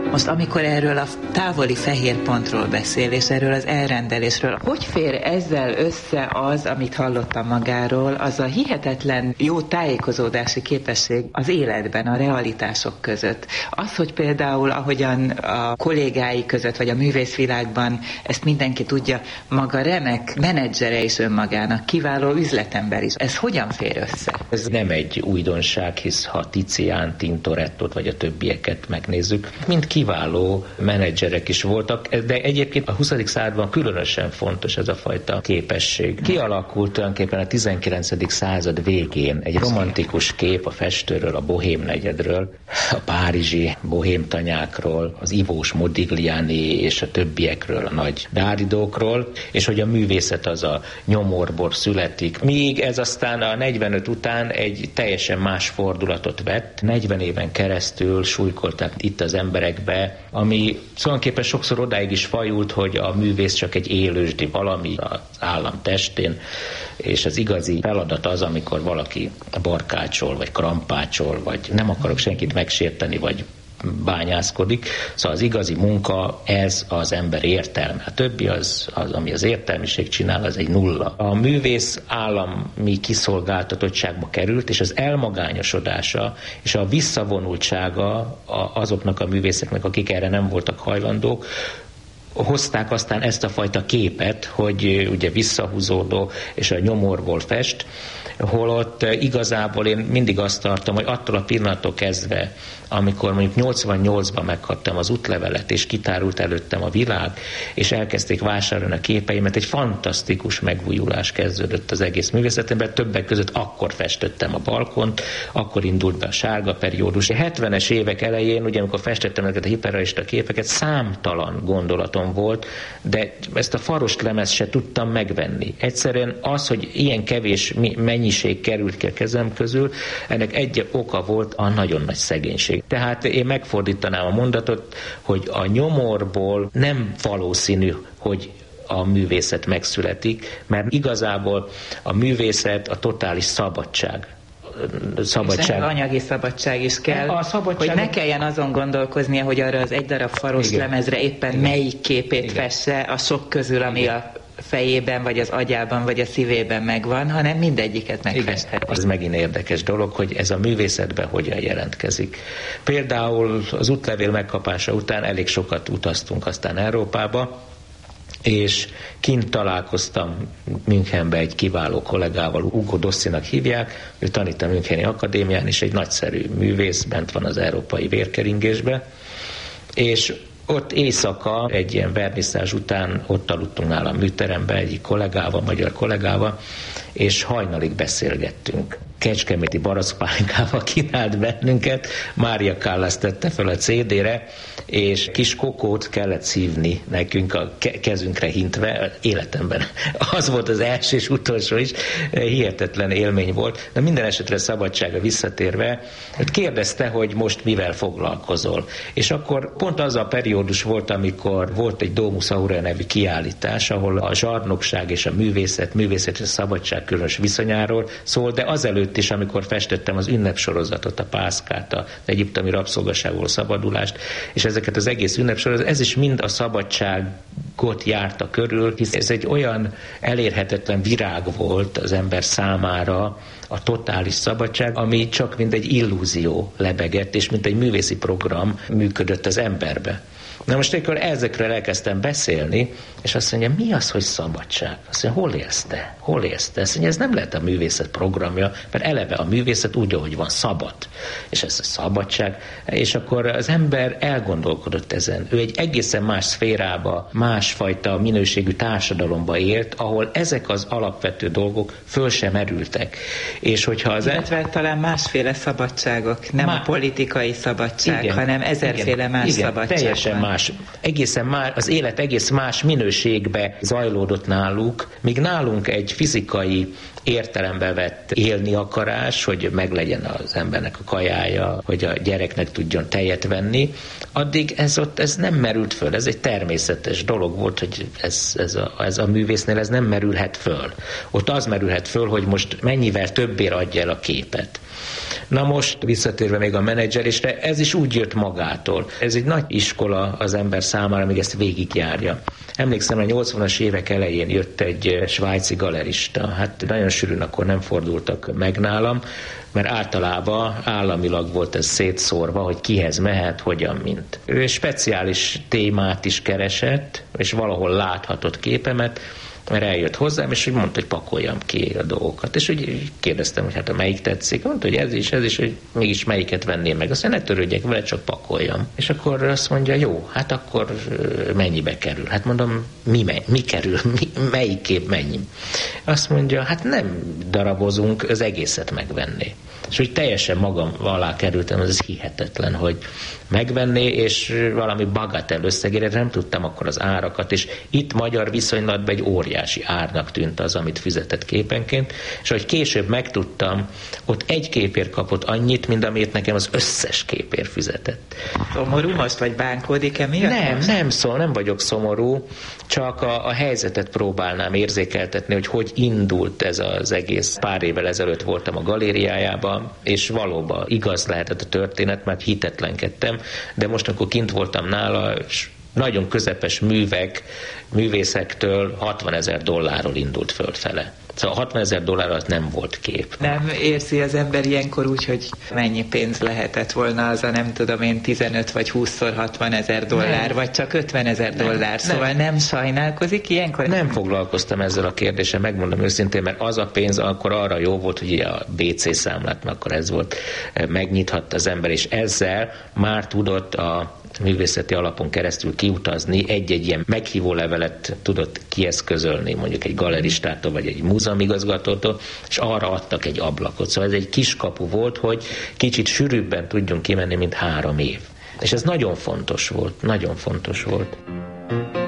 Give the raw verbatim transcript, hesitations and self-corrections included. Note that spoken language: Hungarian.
Most amikor erről a távoli fehér pontról beszél, és erről az elrendelésről, hogy fér ezzel össze az, amit hallottam magáról, az a hihetetlen jó tájékozódási képesség az életben, a realitások között. Az, hogy például, ahogyan a kollégái között, vagy a művészvilágban ezt mindenki tudja, maga remek menedzsere is önmagának, kiváló üzletember is. Ez hogyan fér össze? Ez nem egy újdonság, hisz ha Tizian, Tintorettot vagy a többieket megnézzük, mind kiváló menedzserek is voltak, de egyébként a huszadik században különösen fontos ez a fajta képesség. Kialakult tulajdonképpen a tizenkilencedik század végén egy romantikus kép a festőről, a bohém negyedről, a párizsi bohém tanyákról, az ivós Modigliani és a többiekről, a nagy dáridókról, és hogy a művészet az a nyomorból születik. Míg ez aztán a negyvenöt után egy teljesen más fordulatot vett. negyven éven keresztül súlykolták itt az emberekbe, ami tulajdonképpen sokszor odáig is fajult, hogy a művész csak egy élősdi valami az állam testén, és az igazi feladat az, amikor valaki barkácsol, vagy krampácsol, vagy nem akarok senkit megsérteni, vagy bányászkodik. Szóval az igazi munka, ez az ember értelme. A többi, az, az, ami az értelmiség csinál, az egy nulla. A művész állami kiszolgáltatottságba került, és az elmagányosodása és a visszavonultsága azoknak a művészeknek, akik erre nem voltak hajlandók, hozták aztán ezt a fajta képet, hogy ugye visszahúzódó és a nyomorból fest, holott igazából én mindig azt tartom, hogy attól a pillanattól kezdve, amikor mondjuk nyolcvannyolcban megkaptam az útlevelet, és kitárult előttem a világ, és elkezdték vásárolni a képeimet, egy fantasztikus megújulás kezdődött az egész művészetemben, többek között akkor festettem a balkont, akkor indult be a sárga periódus. A hetvenes évek elején, ugye amikor festettem ezeket a hiperrealista képeket, számtalan gondolatom volt, de ezt a farost lemezt se tudtam megvenni. Egyszerűen az, hogy ilyen kevés mennyiség került ki a kezem közül, ennek egy oka volt a nagyon nagy szegénység. Tehát én megfordítanám a mondatot, hogy a nyomorból nem valószínű, hogy a művészet megszületik, mert igazából a művészet a totális szabadság. Szabadság. És anyagi szabadság is kell, a szabadság, hogy ne kelljen azon gondolkoznia, hogy arra az egy darab faros lemezre éppen igen. melyik képét igen. fesse a sok közül, ami igen. a fejében, vagy az agyában, vagy a szívében megvan, hanem mindegyiket megfestheti. Ez megint érdekes dolog, hogy ez a művészetben hogyan jelentkezik. Például az útlevél megkapása után elég sokat utaztunk aztán Európába, és kint találkoztam Münchenbe egy kiváló kollégával, Ugo Dossinak hívják, ő tanít a Müncheni Akadémián, és egy nagyszerű művész, bent van az európai vérkeringésbe, és ott éjszaka, egy ilyen verniszázs után ott aludtunk nálam műteremben egyik kollégával, magyar kollégával, és hajnalig beszélgettünk. Kecskeméti barackpálinkával kínált bennünket, Mária Callas tette fel a cé dére, és kis kokót kellett szívni nekünk a kezünkre hintve, életemben. Az volt az első és utolsó is, hihetetlen élmény volt, de minden esetre szabadságra visszatérve, kérdezte, hogy most mivel foglalkozol. És akkor pont az a periódus volt, amikor volt egy Domus Aurea nevű kiállítás, ahol a zsarnokság és a művészet, művészet és a szabadság különös viszonyáról szól, de azelőtt is, amikor festettem az ünnepsorozatot, a Pászkát, az egyiptomi rabszolgaságból szabadulást, és ezeket az egész ünnepsorozat, ez is mind a szabadságot járta körül, hisz ez egy olyan elérhetetlen virág volt az ember számára, a totális szabadság, ami csak mint egy illúzió lebegett, és mint egy művészi program működött az emberbe. Na most akkor ezekről elkezdtem beszélni, és azt mondja, mi az, hogy szabadság? Azt mondja, hol élsz te? Hol élsz te? Azt mondja, ez nem lehet a művészet programja, mert eleve a művészet úgy, ahogy van, szabad. És ez a szabadság. És akkor az ember elgondolkodott ezen. Ő egy egészen más szférába, másfajta minőségű társadalomba élt, ahol ezek az alapvető dolgok föl sem merültek. És hogyha az Illetve el... talán másféle szabadságok, nem Má... a politikai szabadság, igen, hanem ezerféle más igen, szabadság. Teljesen más más, egészen más, az élet egész más minőségbe zajlódott náluk, míg nálunk egy fizikai értelembe vett élni akarás, hogy meglegyen az embernek a kajája, hogy a gyereknek tudjon tejet venni, addig ez ott ez nem merült föl. Ez egy természetes dolog volt, hogy ez, ez, a, ez a művésznél ez nem merülhet föl. Ott az merülhet föl, hogy most mennyivel többért adja el a képet. Na most visszatérve még a menedzselésre, ez is úgy jött magától. Ez egy nagy iskola az ember számára, amíg ezt végigjárja. Emlékszem, hogy a nyolcvanas évek elején jött egy svájci galerista. Hát nagyon sűrűn akkor nem fordultak meg nálam, mert általában államilag volt ez szétszórva, hogy kihez mehet, hogyan, mint. Ő speciális témát is keresett, és valahol láthatott képemet, mert eljött hozzám, és úgy mondta, hogy pakoljam ki a dolgokat. És úgy kérdeztem, hogy hát a melyik tetszik. Mondta, hogy ez is, ez is, hogy mégis melyiket venném meg. Aztán ne törődjek vele, csak pakoljam. És akkor azt mondja, jó, hát akkor mennyibe kerül? Hát mondom, mi, mi kerül? Mi, melyik kép mennyi? Azt mondja, hát nem darabozunk, az egészet megvenni. És hogy teljesen magam alá kerültem, az hihetetlen, hogy megvenni, és valami bagatel összegére nem tudtam akkor az árakat, és itt magyar viszonylatban egy óriási árnak tűnt az, amit fizetett képenként, és hogy később megtudtam, ott egy képért kapott annyit, mint amit nekem az összes képért fizetett. Szomorú most, vagy bánkódik emiatt? Nem, most? nem szól, nem vagyok szomorú, csak a, a helyzetet próbálnám érzékeltetni, hogy hogy indult ez az egész. Pár évvel ezelőtt voltam a galériájában, és valóban igaz lehetett a történet, mert hitetlenkedtem, de most, amikor kint voltam nála, és nagyon közepes művek, művészektől hatvanezer dollárról indult fölfele. Szóval hatvanezer dollár alatt nem volt kép. Nem érzi az ember ilyenkor úgy, hogy mennyi pénz lehetett volna az a nem tudom én tizenöt vagy húszszor hatvanezer dollár, nem. Vagy csak ötvenezer dollár. Szóval nem. nem sajnálkozik ilyenkor? Nem foglalkoztam ezzel a kérdéssel, megmondom őszintén, mert az a pénz akkor arra jó volt, hogy a bé cé számlát, mert akkor ez volt, megnyithatta az ember, és ezzel már tudott a művészeti alapon keresztül kiutazni, egy-egy ilyen meghívó levelet tudott kieszközölni, mondjuk egy galeristától, vagy egy múzeumigazgatótól, és arra adtak egy ablakot. Szóval ez egy kiskapu volt, hogy kicsit sűrűbben tudjunk kimenni, mint három év. És ez nagyon fontos volt, nagyon fontos volt.